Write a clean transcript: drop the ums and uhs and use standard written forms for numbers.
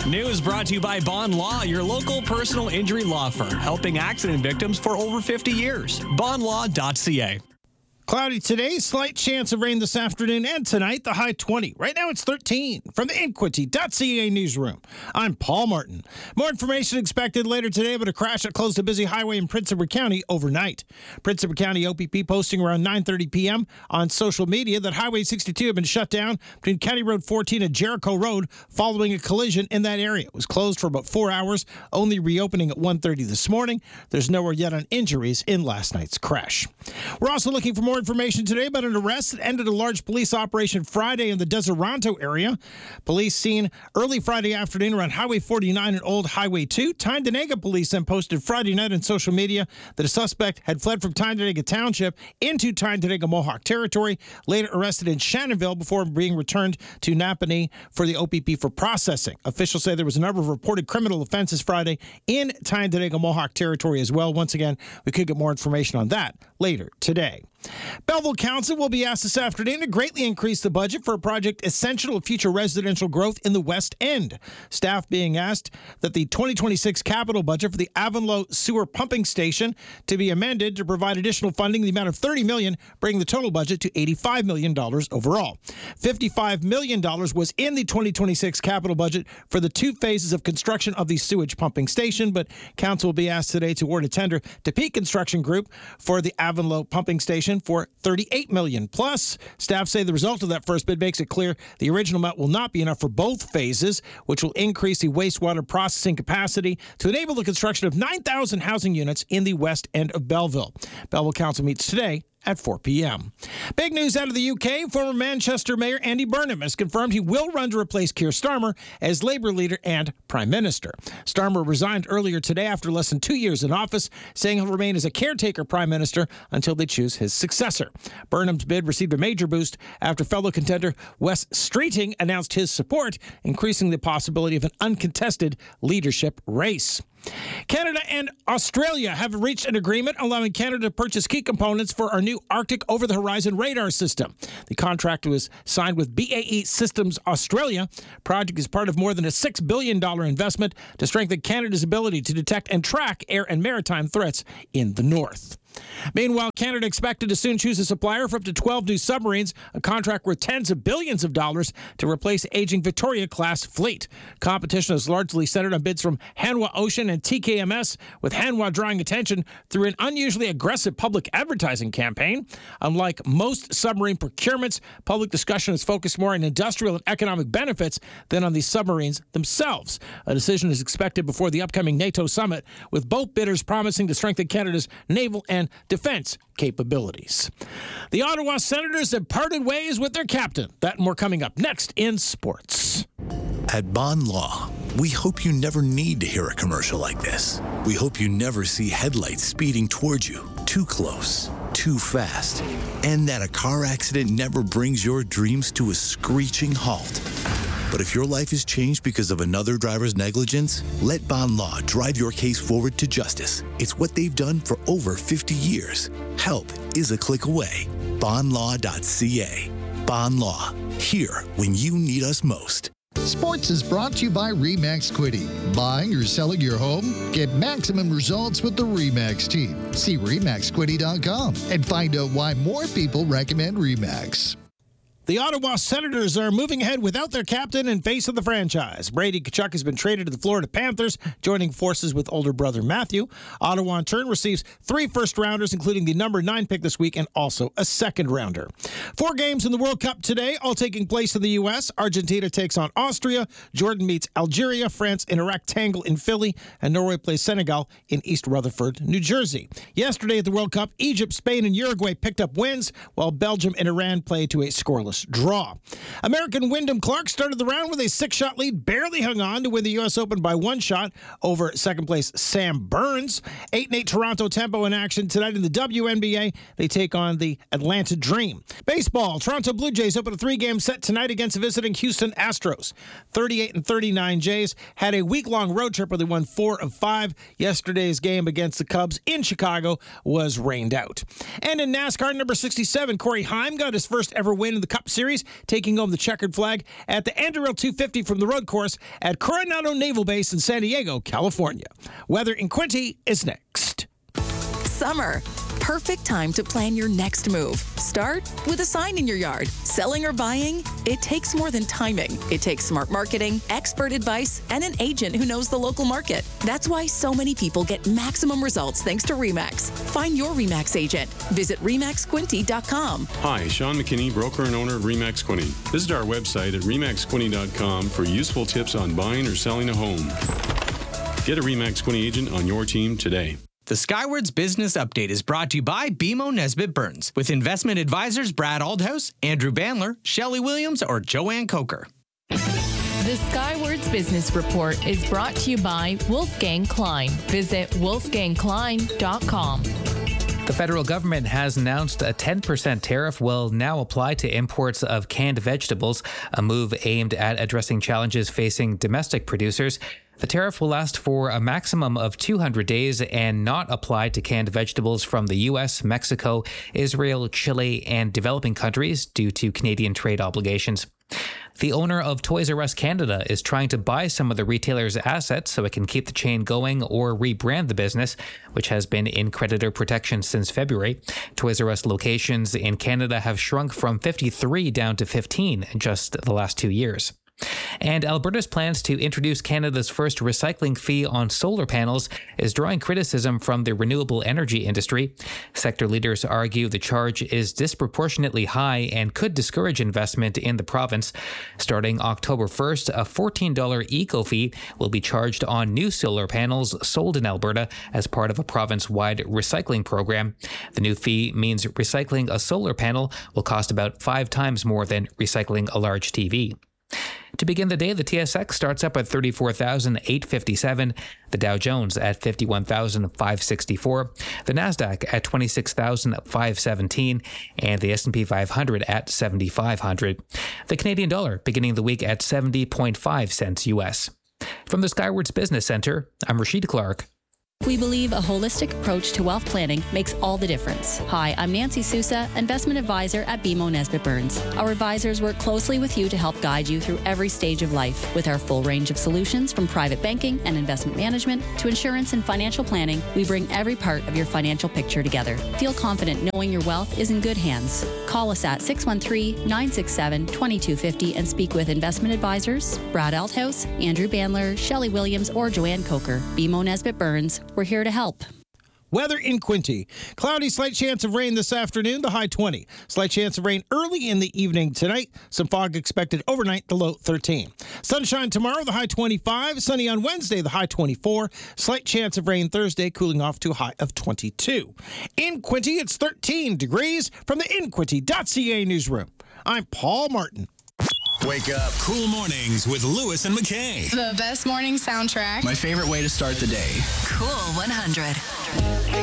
News brought to you by Bond Law, your local personal injury law firm, helping accident victims for over 50 years. Bondlaw.ca. Cloudy today, slight chance of rain this afternoon and tonight, the high 20. Right now it's 13. From the Inquity.ca newsroom, I'm Paul Martin. More information expected later today about a crash that closed a busy highway in Prince Edward County overnight. Prince Edward County OPP posting around 9:30 p.m. on social media that Highway 62 had been shut down between County Road 14 and Jericho Road following a collision in that area. It was closed for about 4 hours, only reopening at 1:30 this morning. There's no word yet on injuries in last night's crash. We're also looking for more information today about an arrest that ended a large police operation Friday in the Deseronto area. Police seen early Friday afternoon around Highway 49 and Old Highway 2. Tyndonega police then posted Friday night on social media that a suspect had fled from Tyndonega Township into Tyndonega Mohawk territory, later arrested in Shannonville before being returned to Napanee for the OPP for processing. Officials say there was a number of reported criminal offenses Friday in Tyndonega Mohawk territory as well. Once again, we could get more information on that later today. Belleville Council will be asked this afternoon to greatly increase the budget for a project essential to future residential growth in the West End. Staff being asked that the 2026 capital budget for the Avonlow Sewer Pumping Station to be amended to provide additional funding in the amount of $30 million, bringing the total budget to $85 million overall. $55 million was in the 2026 capital budget for the 2 phases of construction of the sewage pumping station, but Council will be asked today to award a tender to Peak Construction Group for the Avonlow Pumping Station for $38 million. Plus, staff say the result of that first bid makes it clear the original amount will not be enough for both phases, which will increase the wastewater processing capacity to enable the construction of 9,000 housing units in the west end of Belleville. Belleville Council meets today at 4 p.m. Big news out of the UK. Former Manchester Mayor Andy Burnham has confirmed he will run to replace Keir Starmer as Labour leader and Prime Minister. Starmer resigned earlier today after less than 2 years in office, saying he'll remain as a caretaker Prime Minister until they choose his successor. Burnham's bid received a major boost after fellow contender Wes Streeting announced his support, increasing the possibility of an uncontested leadership race. Canada and Australia have reached an agreement allowing Canada to purchase key components for our new Arctic over-the-horizon radar system. The contract was signed with BAE Systems Australia. The project is part of more than a $6 billion investment to strengthen Canada's ability to detect and track air and maritime threats in the north. Meanwhile, Canada expected to soon choose a supplier for up to 12 new submarines, a contract worth tens of billions of dollars to replace the aging Victoria-class fleet. Competition is largely centered on bids from Hanwha Ocean and TKMS, with Hanwha drawing attention through an unusually aggressive public advertising campaign. Unlike most submarine procurements, public discussion is focused more on industrial and economic benefits than on the submarines themselves. A decision is expected before the upcoming NATO summit, with both bidders promising to strengthen Canada's naval and defense capabilities. The Ottawa Senators have parted ways with their captain. That and more coming up next in sports. At Bond Law, we hope you never need to hear a commercial like this. We hope you never see headlights speeding towards you, too close, too fast, and that a car accident never brings your dreams to a screeching halt. But if your life is changed because of another driver's negligence, let Bond Law drive your case forward to justice. It's what they've done for over 50 years. Help is a click away. Bondlaw.ca. Bond Law, here when you need us most. Sports is brought to you by RE/MAX Quiddy. Buying or selling your home? Get maximum results with the RE/MAX team. See REMAXQuiddy.com and find out why more people recommend RE/MAX. The Ottawa Senators are moving ahead without their captain and face of the franchise. Brady Tkachuk has been traded to the Florida Panthers, joining forces with older brother Matthew. Ottawa, in turn, receives 3 first-rounders, including the number 9 pick this week and also a second-rounder. 4 games in the World Cup today, all taking place in the U.S. Argentina takes on Austria. Jordan meets Algeria. France in a rectangle in Philly. And Norway plays Senegal in East Rutherford, New Jersey. Yesterday at the World Cup, Egypt, Spain, and Uruguay picked up wins, while Belgium and Iran played to a scoreless draw. American Wyndham Clark started the round with a 6-shot lead, barely hung on to win the U.S. Open by 1 shot over second-place Sam Burns. 8-8 Toronto tempo in action tonight in the WNBA. They take on the Atlanta Dream. Baseball, Toronto Blue Jays open a 3-game set tonight against visiting Houston Astros. 38-39 Jays had a week-long road trip where they won 4 of 5. Yesterday's game against the Cubs in Chicago was rained out. And in NASCAR, number 67, Corey Heim got his first ever win in the Cup Cup Series, taking home the checkered flag at the Anduril 250 from the road course at Coronado Naval Base in San Diego, California. Weather in Quinty is next. Summer. Perfect time to plan your next move. Start with a sign in your yard. Selling or buying? It takes more than timing. It takes smart marketing, expert advice, and an agent who knows the local market. That's why so many people get maximum results thanks to RE/MAX. Find your RE/MAX agent. Visit REMAXQuinty.com. Hi, Sean McKinney, broker and owner of RE/MAX Quinty. Visit our website at REMAXQuinty.com for useful tips on buying or selling a home. Get a RE/MAX Quinty agent on your team today. The Skywards Business Update is brought to you by BMO Nesbitt Burns, with investment advisors Brad Aldhouse, Andrew Bandler, Shelley Williams, or Joanne Coker. The Skywards Business Report is brought to you by Wolfgang Klein. Visit wolfgangklein.com. The federal government has announced a 10% tariff will now apply to imports of canned vegetables, a move aimed at addressing challenges facing domestic producers. The tariff will last for a maximum of 200 days and not apply to canned vegetables from the U.S., Mexico, Israel, Chile, and developing countries due to Canadian trade obligations. The owner of Toys R Us Canada is trying to buy some of the retailer's assets so it can keep the chain going or rebrand the business, which has been in creditor protection since February. Toys R Us locations in Canada have shrunk from 53 down to 15 in just the last 2 years. And Alberta's plans to introduce Canada's first recycling fee on solar panels is drawing criticism from the renewable energy industry. Sector leaders argue the charge is disproportionately high and could discourage investment in the province. Starting October 1st, a $14 eco-fee will be charged on new solar panels sold in Alberta as part of a province-wide recycling program. The new fee means recycling a solar panel will cost about 5 times more than recycling a large TV. To begin the day, the TSX starts up at 34,857, the Dow Jones at 51,564, the Nasdaq at 26,517, and the S&P 500 at 7,500. The Canadian dollar beginning the week at 70.5 cents US. From the Skywards Business Center, I'm Rashid Clark. We believe a holistic approach to wealth planning makes all the difference. Hi, I'm Nancy Sousa, investment advisor at BMO Nesbitt Burns. Our advisors work closely with you to help guide you through every stage of life. With our full range of solutions from private banking and investment management to insurance and financial planning, we bring every part of your financial picture together. Feel confident knowing your wealth is in good hands. Call us at 613-967-2250 and speak with investment advisors Brad Aldhouse, Andrew Bandler, Shelley Williams, or Joanne Coker. BMO Nesbitt Burns. We're here to help. Weather in Quinty. Cloudy, slight chance of rain this afternoon, the high 20. Slight chance of rain early in the evening tonight. Some fog expected overnight, the low 13. Sunshine tomorrow, the high 25. Sunny on Wednesday, the high 24. Slight chance of rain Thursday, cooling off to a high of 22. In Quinty, it's 13 degrees from the InQuinty.ca newsroom. I'm Paul Martin. Wake up. Cool mornings with Lewis and McKay. The best morning soundtrack. My favorite way to start the day. Cool 100.